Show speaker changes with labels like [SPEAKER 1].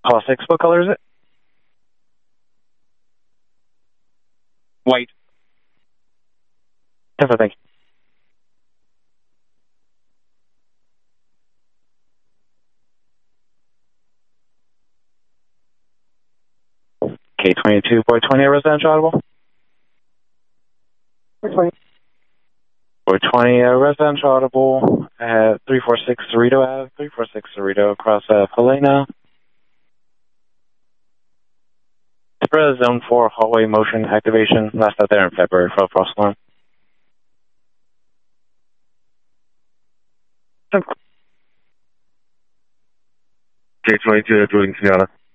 [SPEAKER 1] Hall 6, what color is it? White. Yes, thank you. K22, boy 20, residential audible? Boy 20. Boy 20, residential audible at 346 Cerrito Ave, 346 Cerrito across Helena. Spread Zone 4 hallway motion activation. Last out there in February for a false alarm.
[SPEAKER 2] K22, Jordan Kenyatta.